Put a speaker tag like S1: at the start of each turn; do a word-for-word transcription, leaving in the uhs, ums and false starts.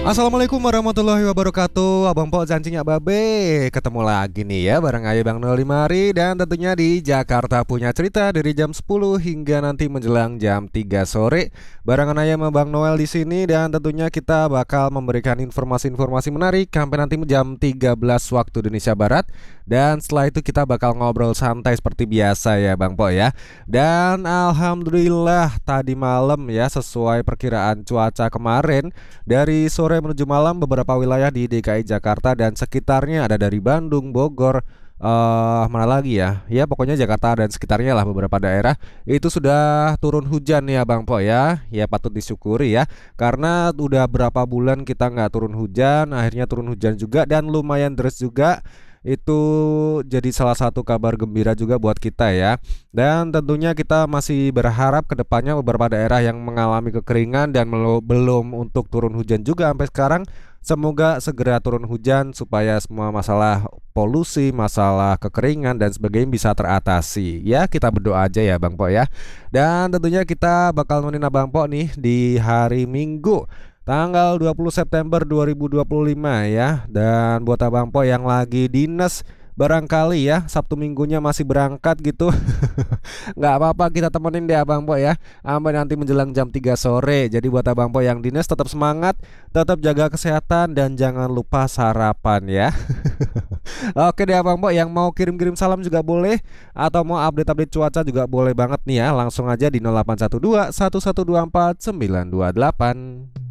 S1: Assalamualaikum warahmatullahi wabarakatuh. Abang Po Jancingnya Babe, ketemu lagi nih ya bareng Ayo Bang Noel Limari. Dan tentunya di Jakarta Punya Cerita dari jam sepuluh hingga nanti menjelang jam tiga sore. Barengan Ayo sama Bang Noel di sini. Dan tentunya kita bakal memberikan informasi-informasi menarik sampai nanti jam tiga belas waktu Indonesia Barat. Dan setelah itu kita bakal ngobrol santai seperti biasa ya Bang Po ya. Dan Alhamdulillah tadi malam ya, sesuai perkiraan cuaca kemarin, dari sore menuju malam beberapa wilayah di D K I Jakarta dan sekitarnya, ada dari Bandung, Bogor, eh mana lagi ya? Ya pokoknya Jakarta dan sekitarnya lah, beberapa daerah itu sudah turun hujan ya Bang Po ya. Ya patut disyukuri ya, karena udah berapa bulan kita nggak turun hujan, akhirnya turun hujan juga dan lumayan deras juga. Itu jadi salah satu kabar gembira juga buat kita ya. Dan tentunya kita masih berharap kedepannya beberapa daerah yang mengalami kekeringan dan melo- belum untuk turun hujan juga sampai sekarang, semoga segera turun hujan supaya semua masalah polusi, masalah kekeringan dan sebagainya bisa teratasi. Ya kita berdoa aja ya Bang Po ya. Dan tentunya kita bakal nemenin Abang Po nih di hari Minggu tanggal dua puluh September dua ribu dua puluh lima ya. Dan buat Abang Po yang lagi dinas, barangkali ya Sabtu Minggunya masih berangkat gitu, nggak apa-apa, kita temenin deh Abang Po ya sampai nanti menjelang jam tiga sore. Jadi buat Abang Po yang dinas tetap semangat, tetap jaga kesehatan dan jangan lupa sarapan ya. Oke deh Abang Po, yang mau kirim-kirim salam juga boleh, atau mau update-update cuaca juga boleh banget nih ya. Langsung aja di nol delapan satu dua satu satu dua empat sembilan dua delapan.